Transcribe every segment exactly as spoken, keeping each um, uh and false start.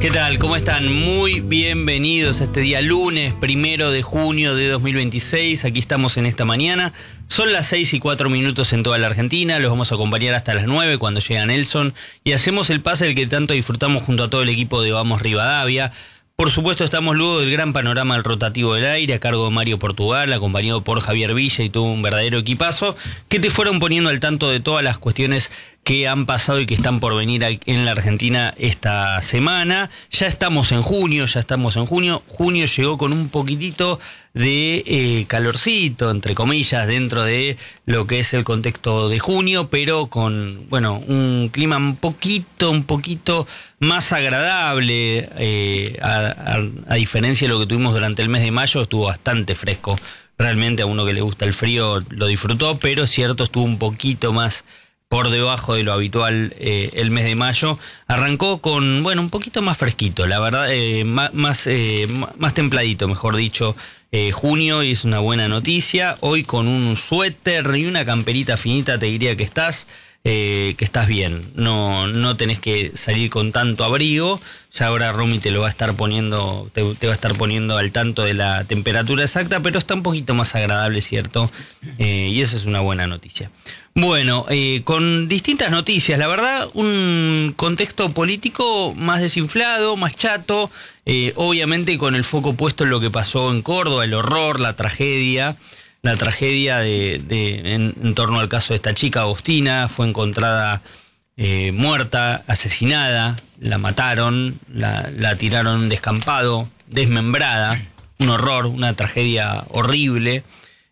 ¿Qué tal? ¿Cómo están? Muy bienvenidos a este día lunes, primero de junio de dos mil veintiséis. Aquí estamos en esta mañana. Son las seis y cuatro minutos en toda la Argentina. Los vamos a acompañar hasta las nueve cuando llega Nelson. Y hacemos el pase del que tanto disfrutamos junto a todo el equipo de Vamos Rivadavia. Por supuesto, estamos luego del gran panorama del rotativo del aire a cargo de Mario Portugal, acompañado por Javier Villa y todo un verdadero equipazo que te fueron poniendo al tanto de todas las cuestiones que han pasado y que están por venir en la Argentina esta semana. Ya estamos en junio, ya estamos en junio. Junio llegó con un poquitito de eh, calorcito, entre comillas, dentro de lo que es el contexto de junio, pero con, bueno, un clima un poquito, un poquito más agradable, eh, a, a, a diferencia de lo que tuvimos durante el mes de mayo. Estuvo bastante fresco. Realmente a uno que le gusta el frío lo disfrutó, pero es cierto, estuvo un poquito más por debajo de lo habitual eh, el mes de mayo. Arrancó con, bueno, un poquito más fresquito, la verdad, eh, más, más, eh, más templadito, mejor dicho, eh, junio, y es una buena noticia. Hoy con un suéter y una camperita finita te diría que estás, eh, que estás bien. No, no tenés que salir con tanto abrigo. Ya ahora Romy te lo va a estar poniendo, te, te va a estar poniendo al tanto de la temperatura exacta, pero está un poquito más agradable, ¿cierto? Eh, y eso es una buena noticia. Bueno, eh, con distintas noticias, la verdad, un contexto político más desinflado, más chato, eh, obviamente con el foco puesto en lo que pasó en Córdoba, el horror, la tragedia, la tragedia de, de en, en torno al caso de esta chica, Agustina. Fue encontrada eh, muerta, asesinada, la mataron, la, la tiraron en un descampado, desmembrada, un horror, una tragedia horrible.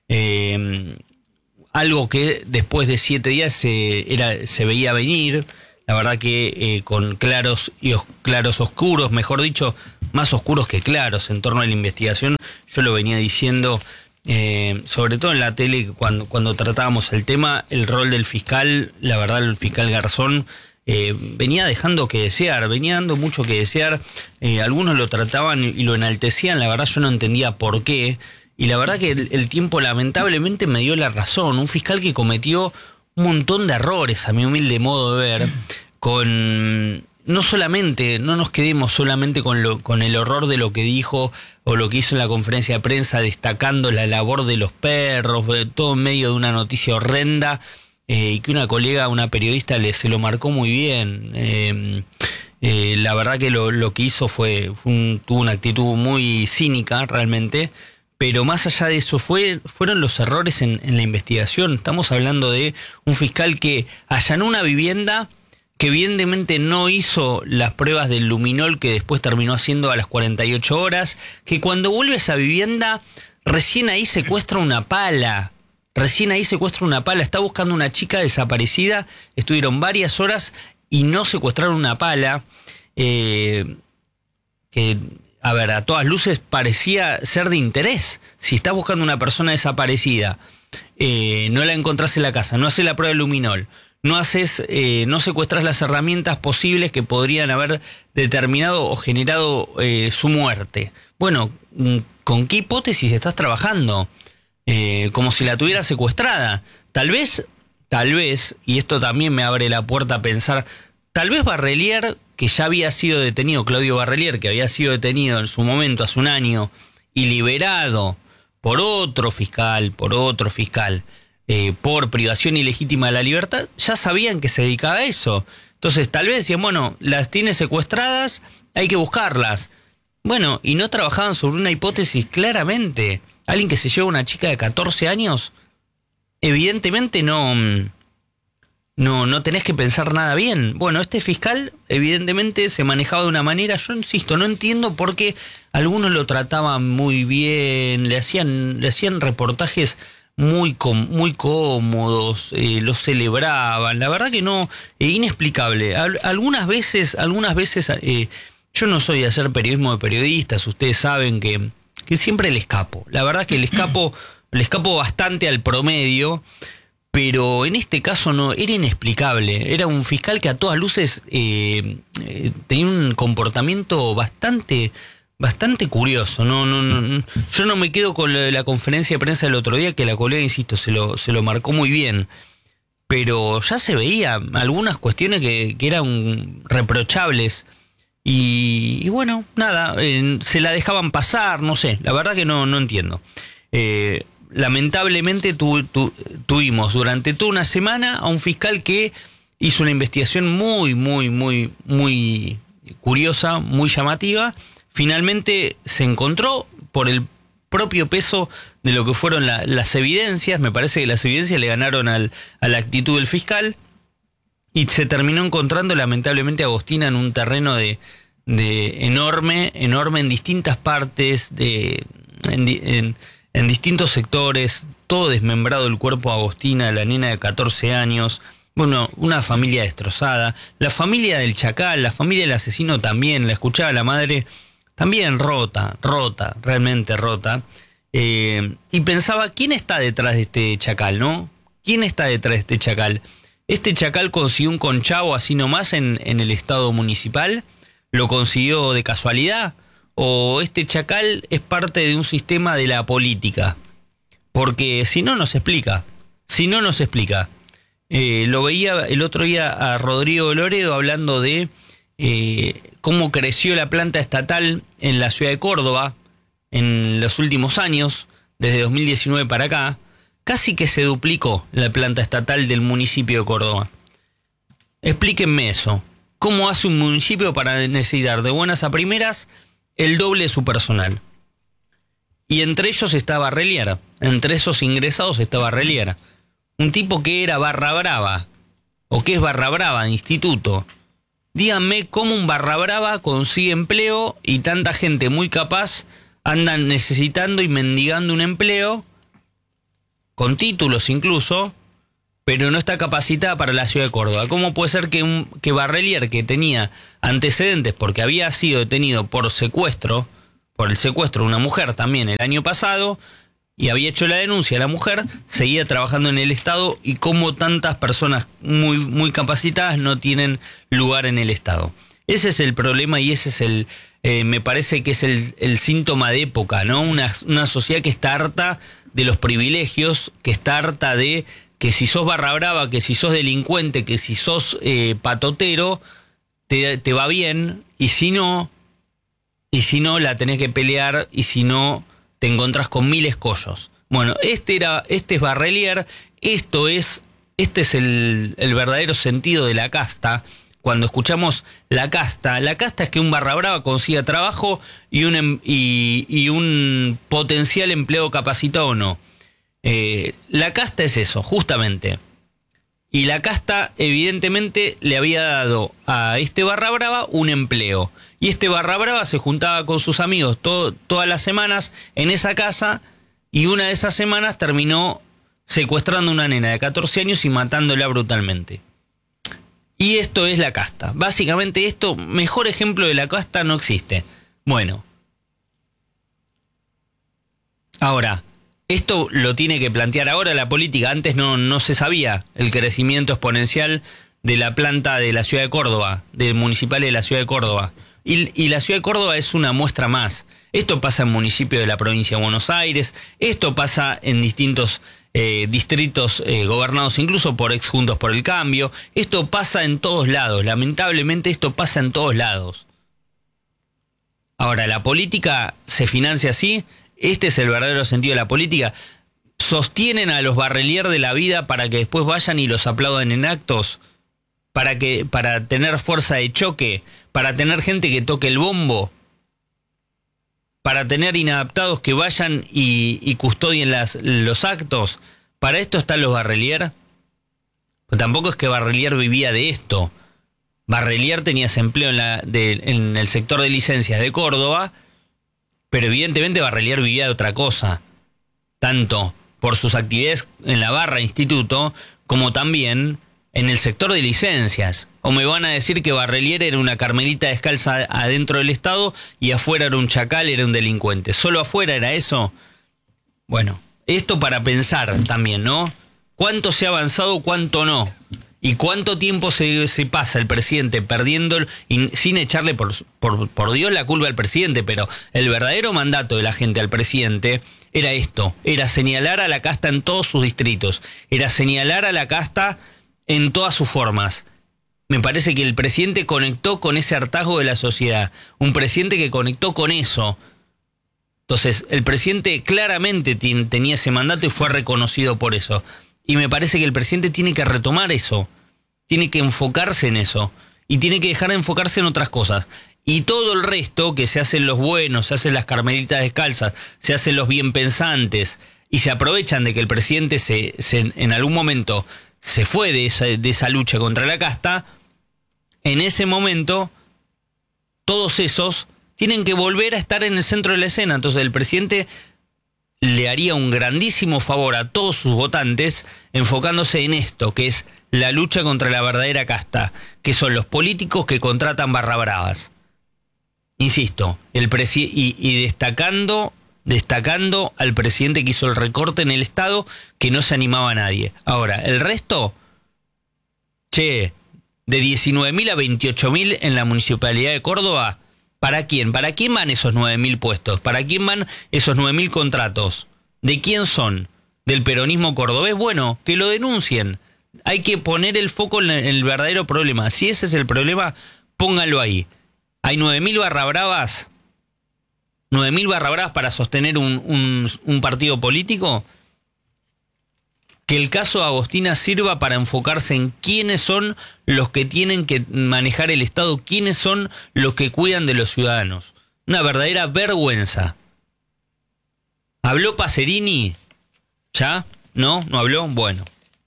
Eh, Algo que después de siete días se, era, se veía venir. La verdad que eh, con claros y os, claros oscuros, mejor dicho, más oscuros que claros en torno a la investigación. Yo lo venía diciendo, eh, sobre todo en la tele, cuando, cuando tratábamos el tema, el rol del fiscal, la verdad el fiscal Garzón, eh, venía dejando que desear, venía dando mucho que desear. Eh, algunos lo trataban y lo enaltecían, la verdad yo no entendía por qué. Y la verdad que el, el tiempo lamentablemente me dio la razón. Un fiscal que cometió un montón de errores, a mi humilde modo de ver, con no solamente, no nos quedemos solamente con, lo, con el horror de lo que dijo o lo que hizo en la conferencia de prensa, destacando la labor de los perros, todo en medio de una noticia horrenda, eh, y que una colega, una periodista, le, se lo marcó muy bien. Eh, eh, la verdad que lo, lo que hizo fue, fue un, tuvo una actitud muy cínica realmente. Pero más allá de eso, fue, fueron los errores en, en la investigación. Estamos hablando de un fiscal que allanó una vivienda, que evidentemente no hizo las pruebas del luminol que después terminó haciendo a las cuarenta y ocho horas, que cuando vuelve a esa vivienda, recién ahí secuestra una pala. Recién ahí secuestra una pala. Está buscando una chica desaparecida. Estuvieron varias horas y no secuestraron una pala. Eh, que... A ver, a todas luces parecía ser de interés. Si estás buscando una persona desaparecida, eh, no la encontrás en la casa, no haces la prueba de luminol, no haces, eh, no secuestras las herramientas posibles que podrían haber determinado o generado eh, su muerte. Bueno, ¿con qué hipótesis estás trabajando? Eh, como si la tuviera secuestrada. Tal vez, tal vez, y esto también me abre la puerta a pensar, tal vez Barrelier, que ya había sido detenido, Claudio Barrelier, que había sido detenido en su momento, hace un año, y liberado por otro fiscal, por otro fiscal, eh, por privación ilegítima de la libertad, ya sabían que se dedicaba a eso. Entonces tal vez decían, bueno, las tiene secuestradas, hay que buscarlas. Bueno, y no trabajaban sobre una hipótesis claramente. Alguien que se lleva a una chica de catorce años, evidentemente no... No, no tenés que pensar nada bien. Bueno, este fiscal evidentemente se manejaba de una manera, yo insisto, no entiendo por qué algunos lo trataban muy bien, le hacían, le hacían reportajes muy, com, muy cómodos, eh, lo celebraban, la verdad que no, eh, inexplicable. Al, algunas veces, algunas veces, eh, yo no soy de hacer periodismo de periodistas, ustedes saben que, que siempre le escapo. La verdad que le escapo, le escapo bastante al promedio. Pero en este caso no, era inexplicable. Era un fiscal que a todas luces eh, eh, tenía un comportamiento bastante, bastante curioso. No, no, no, yo no me quedo con la, la conferencia de prensa del otro día, que la colega, insisto, se lo, se lo marcó muy bien. Pero ya se veía algunas cuestiones que, que eran reprochables Y, y bueno, nada, eh, se la dejaban pasar, no sé, la verdad que no, no entiendo. Eh, lamentablemente tu, tu, tuvimos durante toda una semana a un fiscal que hizo una investigación muy, muy, muy, muy curiosa, muy llamativa. Finalmente se encontró por el propio peso de lo que fueron la, las evidencias. Me parece que las evidencias le ganaron al, a la actitud del fiscal y se terminó encontrando lamentablemente a Agostina en un terreno de, de enorme, enorme en distintas partes, de, en, en, en distintos sectores, todo desmembrado el cuerpo de Agostina, la nena de catorce años. Bueno, una familia destrozada, la familia del chacal, la familia del asesino también, la escuchaba la madre, también rota, rota, realmente rota, eh, y pensaba, ¿quién está detrás de este chacal, no? ¿Quién está detrás de este chacal? ¿Este chacal consiguió un conchavo así nomás en, en el estado municipal? ¿Lo consiguió de casualidad? ¿O este chacal es parte de un sistema de la política? Porque si no, no se explica, si no, no se explica. Eh, lo veía el otro día a Rodrigo Loredo hablando de eh, cómo creció la planta estatal en la ciudad de Córdoba en los últimos años, desde dos mil diecinueve para acá, casi que se duplicó la planta estatal del municipio de Córdoba. Explíquenme eso. ¿Cómo hace un municipio para necesitar de buenas a primeras el doble de su personal? Y entre ellos estaba Barrelier, entre esos ingresados estaba Barrelier. Un tipo que era barra brava, o que es barra brava de instituto. Díganme cómo un barra brava consigue empleo y tanta gente muy capaz andan necesitando y mendigando un empleo, con títulos incluso, pero no está capacitada para la ciudad de Córdoba. ¿Cómo puede ser que, un, que Barrelier, que tenía antecedentes porque había sido detenido por secuestro, por el secuestro de una mujer también el año pasado, y había hecho la denuncia a la mujer, seguía trabajando en el Estado, y cómo tantas personas muy, muy capacitadas no tienen lugar en el Estado? Ese es el problema y ese es el, eh, me parece que es el, el síntoma de época, ¿no? Una, una sociedad que está harta de los privilegios, que está harta de que si sos barra brava, que si sos delincuente, que si sos eh, patotero, te, te va bien, y si no, y si no la tenés que pelear, y si no te encontrás con mil escollos. Bueno, este era, este es Barrelier, esto es, este es el, el verdadero sentido de la casta. Cuando escuchamos la casta, la casta es que un barra brava consiga trabajo y un, y, y un potencial empleo capacitado o no. Eh, la casta es eso, justamente. Y la casta evidentemente le había dado a este barra brava un empleo. Y este barra brava se juntaba con sus amigos todo, todas las semanas en esa casa, y una de esas semanas terminó secuestrando a una nena de catorce años y matándola brutalmente. Y esto es la casta. Básicamente esto, mejor ejemplo de la casta no existe. Bueno. Ahora, esto lo tiene que plantear ahora la política. Antes no, no se sabía el crecimiento exponencial de la planta de la ciudad de Córdoba, del municipal de la ciudad de Córdoba. Y, y la ciudad de Córdoba es una muestra más. Esto pasa en municipios de la provincia de Buenos Aires, esto pasa en distintos eh, distritos eh, gobernados incluso por ex Juntos por el Cambio. Esto pasa en todos lados, lamentablemente esto pasa en todos lados. Ahora, ¿la política se financia así? Este es el verdadero sentido de la política. ¿Sostienen a los Barrelier de la vida para que después vayan y los aplaudan en actos? Para que, para tener fuerza de choque, para tener gente que toque el bombo, para tener inadaptados que vayan y, y custodien las, los actos. ¿Para esto están los Barrelier? Pues tampoco es que Barrelier vivía de esto. Barrelier tenía ese empleo en, la, de, en el sector de licencias de Córdoba, pero evidentemente Barrelier vivía de otra cosa, tanto por sus actividades en la barra instituto, como también en el sector de licencias. O me van a decir que Barrelier era una carmelita descalza adentro del Estado y afuera era un chacal, era un delincuente. ¿Solo afuera era eso? Bueno, esto para pensar también, ¿no? ¿Cuánto se ha avanzado, cuánto no? ¿Y cuánto tiempo se, se pasa el presidente perdiendo, y sin echarle por, por, por Dios la culpa al presidente? Pero el verdadero mandato de la gente al presidente era esto, era señalar a la casta en todos sus distritos, era señalar a la casta en todas sus formas. me parece que el presidente conectó con ese hartazgo de la sociedad. Un presidente que conectó con eso. Entonces, el presidente claramente t- tenía ese mandato y fue reconocido por eso. Y me parece que el presidente tiene que retomar eso. Tiene que enfocarse en eso. Y tiene que dejar de enfocarse en otras cosas. Y todo el resto, que se hacen los buenos, se hacen las carmelitas descalzas, se hacen los bien pensantes, y se aprovechan de que el presidente se, se, en algún momento se fue de esa, de esa lucha contra la casta. En ese momento, todos esos tienen que volver a estar en el centro de la escena. Entonces el presidente le haría un grandísimo favor a todos sus votantes enfocándose en esto, que es la lucha contra la verdadera casta, que son los políticos que contratan barra bravas. Insisto, el presi- y, y destacando, destacando al presidente que hizo el recorte en el Estado, que no se animaba a nadie. Ahora, el resto, che, de diecinueve mil a veintiocho mil en la Municipalidad de Córdoba, ¿para quién? ¿Para quién van esos nueve mil puestos? ¿Para quién van esos nueve mil contratos? ¿De quién son? ¿Del peronismo cordobés? Bueno, que lo denuncien. Hay que poner el foco en el verdadero problema. Si ese es el problema, pónganlo ahí. Hay nueve mil barra bravas, nueve mil barra bravas para sostener un, un, un partido político. Que el caso Agostina sirva para enfocarse en quiénes son los que tienen que manejar el Estado, quiénes son los que cuidan de los ciudadanos. Una verdadera vergüenza. ¿Habló Pacerini? ¿Ya? ¿No? ¿No habló? Bueno.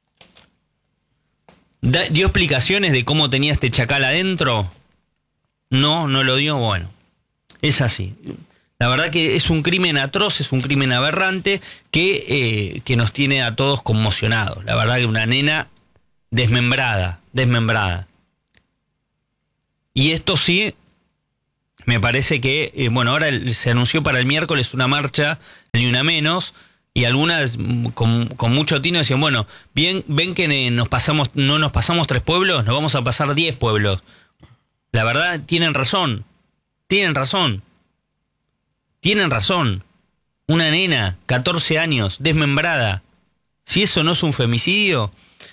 Da, ¿dio explicaciones de cómo tenía este chacal adentro? No, no lo dio. Bueno, es así. La verdad que es un crimen atroz, es un crimen aberrante que, eh, que nos tiene a todos conmocionados. La verdad que una nena desmembrada, desmembrada. Y esto sí, me parece que, eh, bueno, ahora se anunció para el miércoles una marcha, ni una menos, y algunas con, con mucho tino decían, bueno, bien, ven que nos pasamos, no nos pasamos tres pueblos, nos vamos a pasar diez pueblos. La verdad, tienen razón, tienen razón. Tienen razón. Una nena, catorce años, desmembrada. Si eso no es un femicidio.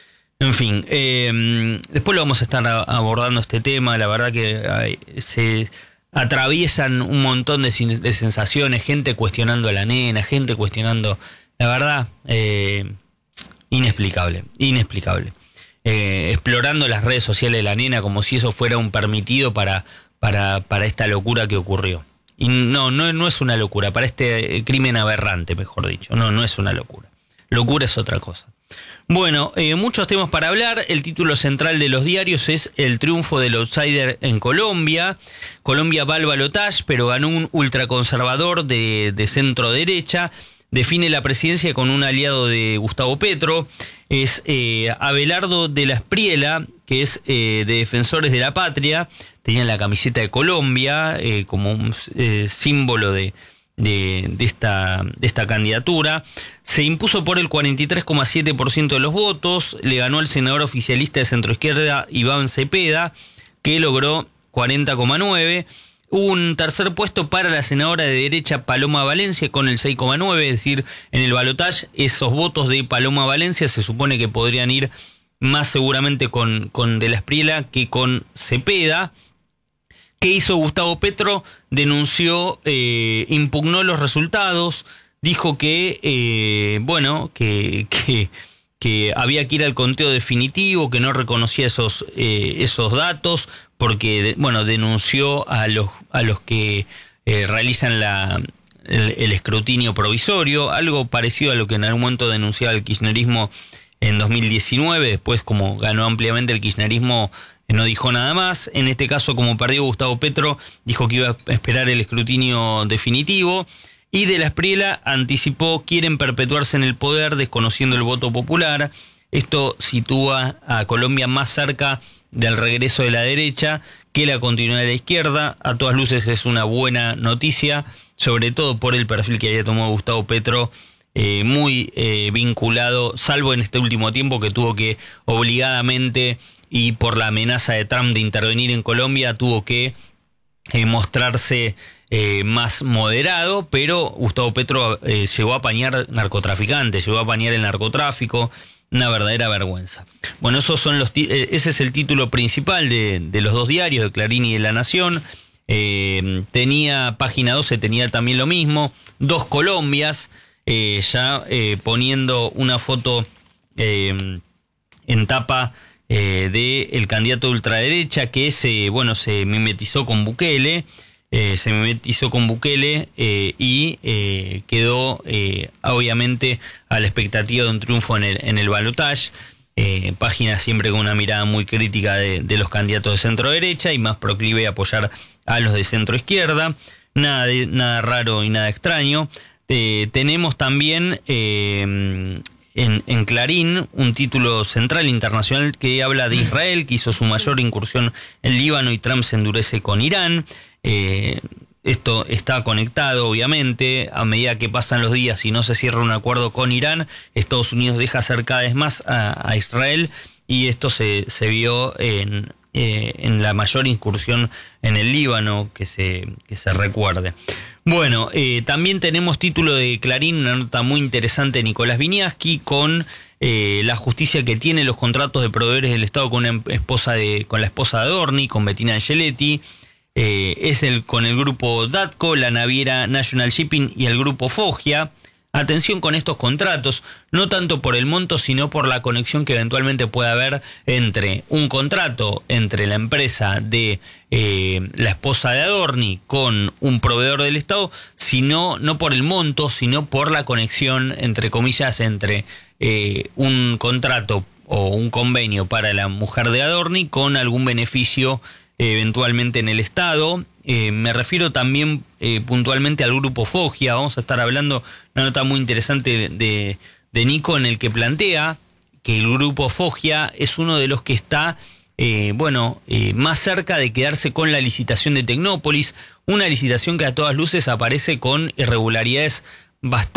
En fin, eh, después lo vamos a estar abordando este tema. La verdad que ay, se atraviesan un montón de, de sensaciones. Gente cuestionando a la nena, gente cuestionando... La verdad, eh, inexplicable, inexplicable. Eh, explorando las redes sociales de la nena como si eso fuera un permitido para, para, para esta locura que ocurrió. Y no, no, no es una locura, para este crimen aberrante, mejor dicho. No, no es una locura. Locura es otra cosa. Bueno, eh, muchos temas para hablar. El título central de los diarios es el triunfo del outsider en Colombia. Colombia va al balotaje, pero ganó un ultraconservador de, de centro derecha. Define la presidencia con un aliado de Gustavo Petro. Es eh, Abelardo de la Espriella, que es eh, de Defensores de la Patria. Tenía la camiseta de Colombia eh, como un eh, símbolo de, de, de, esta, de esta candidatura. Se impuso por el cuarenta y tres coma siete por ciento de los votos. Le ganó al senador oficialista de centroizquierda Iván Cepeda, que logró cuarenta coma nueve por ciento. Un tercer puesto para la senadora de derecha Paloma Valencia con el seis coma nueve por ciento, es decir, en el balotaje esos votos de Paloma Valencia se supone que podrían ir más seguramente con, con de la Espriella que con Cepeda. ¿Qué hizo Gustavo Petro? Denunció, eh, impugnó los resultados, dijo que, eh, bueno, que, que, que había que ir al conteo definitivo, que no reconocía esos, eh, esos datos, porque, bueno, denunció a los, a los que eh, realizan la, el, el escrutinio provisorio, algo parecido a lo que en algún momento denunciaba el kirchnerismo en dos mil diecinueve, después como ganó ampliamente el kirchnerismo, no dijo nada más. En este caso, como perdió Gustavo Petro, dijo que iba a esperar el escrutinio definitivo. Y de la Espriella anticipó, quieren perpetuarse en el poder desconociendo el voto popular. Esto sitúa a Colombia más cerca del regreso de la derecha que la continuidad de la izquierda. A todas luces es una buena noticia, sobre todo por el perfil que había tomado Gustavo Petro, eh, muy eh, vinculado, salvo en este último tiempo que tuvo que obligadamente y por la amenaza de Trump de intervenir en Colombia, tuvo que eh, mostrarse eh, más moderado, pero Gustavo Petro eh, llegó a apañar narcotraficantes, llegó a apañar el narcotráfico. una verdadera vergüenza. Bueno, esos son los ese es el título principal de, de los dos diarios, de Clarín y de La Nación. Eh, tenía, página doce tenía también lo mismo, dos Colombias, eh, ya eh, poniendo una foto eh, en tapa eh, del candidato de ultraderecha que se, bueno, se mimetizó con Bukele. Eh, se mimetizó con Bukele eh, y eh, quedó eh, obviamente a la expectativa de un triunfo en el, en el balotaje. Eh, página siempre con una mirada muy crítica de, de los candidatos de centro derecha y más proclive a apoyar a los de centro izquierda. Nada, de, nada raro y nada extraño. Eh, tenemos también eh, en, en Clarín un título central internacional que habla de Israel, que hizo su mayor incursión en Líbano y Trump se endurece con Irán. Eh, esto está conectado, obviamente, a medida que pasan los días y no se cierra un acuerdo con Irán, Estados Unidos deja hacer cada vez más a, a Israel y esto se, se vio en, eh, en la mayor incursión en el Líbano que se, que se recuerde. Bueno, eh, también tenemos título de Clarín, una nota muy interesante de Nicolás Viñaski con eh, la justicia que tiene los contratos de proveedores del Estado con, una esposa de, con la esposa de Adorni, con Bettina Angeletti. Eh, es el con el grupo DATCO, la naviera National Shipping y el grupo Foggia. Atención con estos contratos, no tanto por el monto, sino por la conexión que eventualmente puede haber entre un contrato entre la empresa de eh, la esposa de Adorni con un proveedor del Estado, sino no por el monto, sino por la conexión, entre comillas, entre eh, un contrato o un convenio para la mujer de Adorni con algún beneficio eventualmente en el Estado. Eh, me refiero también eh, puntualmente al grupo Foggia. Vamos a estar hablando una nota muy interesante de, de Nico en el que plantea que el grupo Foggia es uno de los que está eh, bueno, eh, más cerca de quedarse con la licitación de Tecnópolis, una licitación que a todas luces aparece con irregularidades bastante